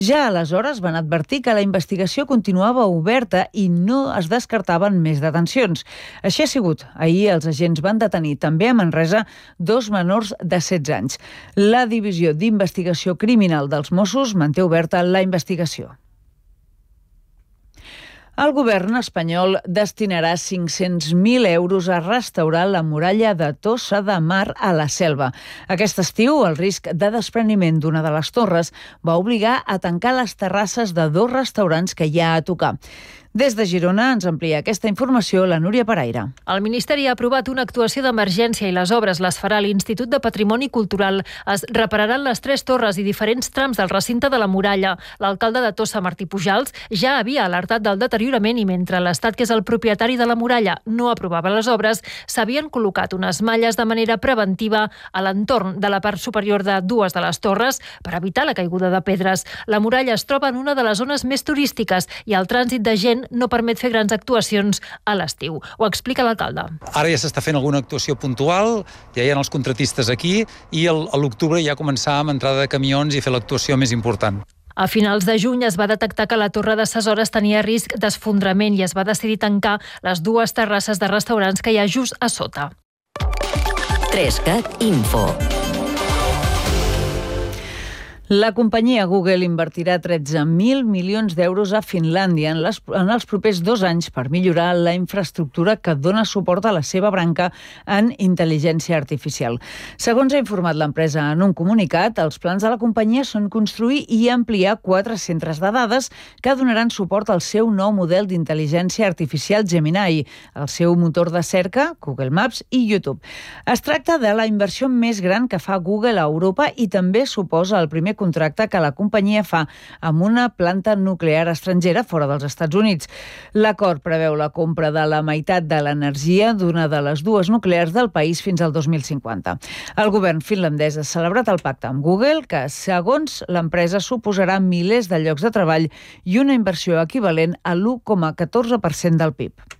Ja aleshores van advertir que la investigació continuava oberta i no es descartaven més detencions. Així ha sigut. Ahir els agents van detenir també a Manresa 2 menors de 16 anys. La Divisió d'Investigació Criminal dels Mossos manté oberta la investigació. El govern espanyol destinarà 500.000 euros a restaurar la muralla de Tossa de Mar a la Selva. Aquest estiu, el risc de despreniment d'una de les torres va obligar a tancar les terrasses de 2 restaurants que hi ha a tocar. Des de Girona ens amplia aquesta informació la Núria Paraire. El Ministeri ha aprovat una actuació d'emergència i les obres les farà l'Institut de Patrimoni Cultural. Es repararan les 3 torres i diferents trams del recinte de la muralla. L'alcalde de Tossa, Martí Pujals, ja havia alertat del deteriorament i mentre l'Estat, que és el propietari de la muralla, no aprovava les obres, s'havien col·locat unes malles de manera preventiva a l'entorn de la part superior de 2 de les torres per evitar la caiguda de pedres. La muralla es troba en una de les zones més turístiques i el trànsit de gent no permet fer grans actuacions a l'estiu. Ho explica l'alcalde. Ara ja s'està fent alguna actuació puntual, ja hi ha els contratistes aquí i a l'octubre ja començar amb entrada de camions i fer l'actuació més important. A finals de juny es va detectar que la torre de Ses Hores tenia risc d'esfondrament i es va decidir tancar les 2 terrasses de restaurants que hi ha just a sota. 3CAT Info. La companyia Google invertirà 13.000 milions d'euros a Finlàndia en els propers 2 anys per millorar la infraestructura que dona suport a la seva branca en intel·ligència artificial. Segons ha informat l'empresa en un comunicat, els plans de la companyia són construir i ampliar 4 centres de dades que donaran suport al seu nou model d'intel·ligència artificial Gemini, el seu motor de cerca, Google Maps i YouTube. Es tracta de la inversió més gran que fa Google a Europa i també suposa el primer contracte que la companyia fa amb una planta nuclear estrangera fora dels Estats Units. L'acord preveu la compra de la meitat de l'energia d'una de les 2 nuclears del país fins al 2050. El govern finlandès ha celebrat el pacte amb Google, que, segons l'empresa, suposarà milers de llocs de treball i una inversió equivalent a l'1,14% del PIB.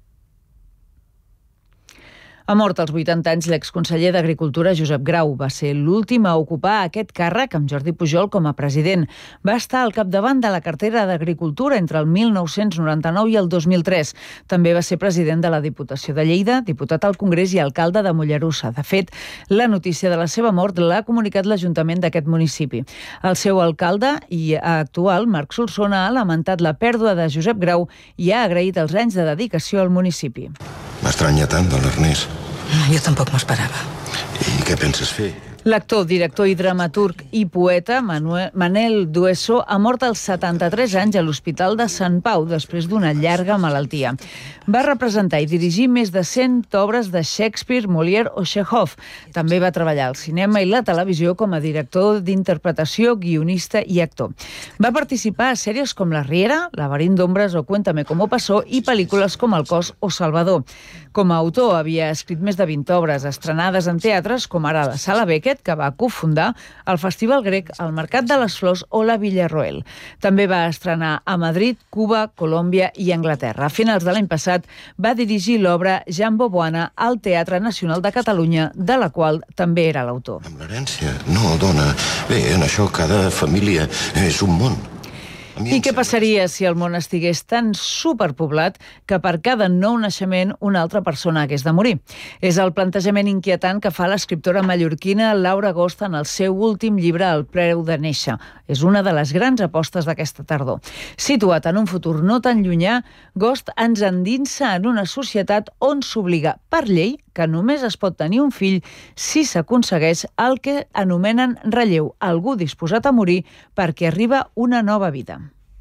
Ha mort als 80 anys l'exconseller d'Agricultura Josep Grau. Va ser l'últim a ocupar aquest càrrec amb Jordi Pujol com a president. Va estar al capdavant de la cartera d'Agricultura entre el 1999 i el 2003. També va ser president de la Diputació de Lleida, diputat al Congrés i alcalde de Mollerussa. De fet, la notícia de la seva mort l'ha comunicat l'Ajuntament d'aquest municipi. El seu alcalde i actual, Marc Solsona, ha lamentat la pèrdua de Josep Grau i ha agraït els anys de dedicació al municipi. M'estranya tant, don Ernest. Jo tampoc m'ho esperava. I què penses fer? L'actor, director i dramaturg i poeta Manel Dueso ha mort als 73 anys a l'Hospital de Sant Pau després d'una llarga malaltia. Va representar i dirigir més de 100 obres de Shakespeare, Molière o Chekhov. També va treballar al cinema i la televisió com a director d'interpretació, guionista i actor. Va participar a sèries com La Riera, Laberint d'ombres o Cuéntame cómo pasó i pel·lícules com El cos o Salvador. Com a autor havia escrit més de 20 obres estrenades en teatres com ara la Sala Beckett, que va cofundar el Festival Grec, el Mercat de les Flors o la Villarroel. També va estrenar a Madrid, Cuba, Colòmbia i Anglaterra. A finals de l'any passat va dirigir l'obra Jambo Boana al Teatre Nacional de Catalunya, de la qual també era l'autor. Amb l'herència? No, dona. Bé, en això cada família és un món. I què passaria si el món estigués tan superpoblat que per cada nou naixement una altra persona hagués de morir? És el plantejament inquietant que fa l'escriptora mallorquina Laura Gost en el seu últim llibre El preu de néixer. És una de les grans apostes d'aquesta tardor. Situat en un futur no tan llunyà, Gost ens endinsa en una societat on s'obliga per llei que només es pot tenir un fill si s'aconsegueix el que anomenen relleu, algú disposat a morir perquè arriba una nova vida.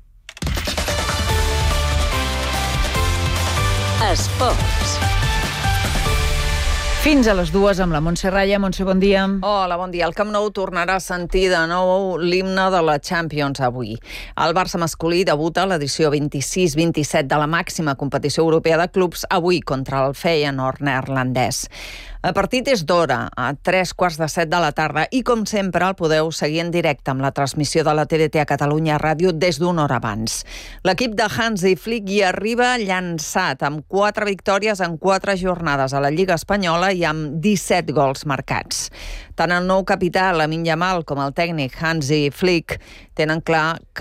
Esports. Fins a les 2 amb la Montse Raya. Montse, bon dia. Hola, bon dia. El Camp Nou tornarà a sentir de nou l'himne de la Champions avui. El Barça masculí debuta a l'edició 26-27 de la màxima competició europea de clubs avui contra el Feyenoord neerlandès. El partit és d'hora, a 3:15 de la tarda, i com sempre el podeu seguir en directe amb la transmissió de la TDT a Catalunya Ràdio des d'una hora abans. L'equip de Hansi Flick hi arriba llançat, amb 4 victòries en 4 jornades a la Lliga Espanyola i amb 17 gols marcats. Tant el nou capità, Lamine Yamal, com el tècnic Hansi Flick tenen clar que